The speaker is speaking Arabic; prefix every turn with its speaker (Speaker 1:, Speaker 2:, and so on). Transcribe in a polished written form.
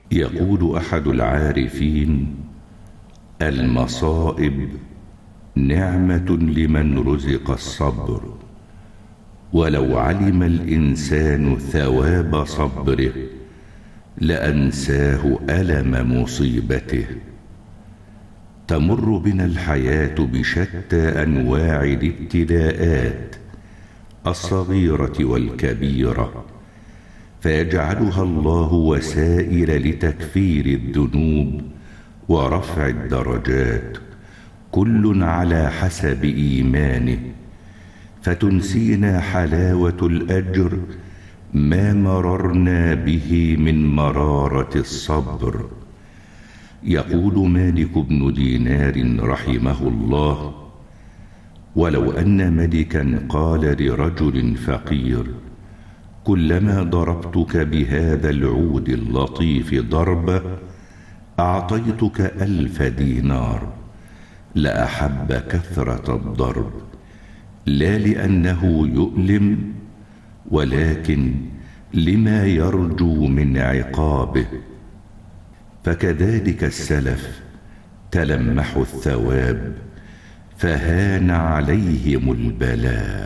Speaker 1: يقول أحد العارفين: المصائب نعمة لمن رزق الصبر، ولو علم الإنسان ثواب صبره لأنساه ألم مصيبته. تمر بنا الحياة بشتى أنواع الابتلاءات الصغيرة والكبيرة، فيجعلها الله وسائل لتكفير الذنوب ورفع الدرجات، كل على حسب إيمانه، فتنسينا حلاوة الأجر ما مررنا به من مرارة الصبر. يقول مالك بن دينار رحمه الله: ولو أن ملكا قال لرجل فقير: كلما ضربتك بهذا العود اللطيف ضربة أعطيتك 1000 دينار، لأحب كثرة الضرب، لا لأنه يؤلم، ولكن لما يرجو من عقابه. فكذلك السلف تلمحوا الثواب فهان عليهم البلاء.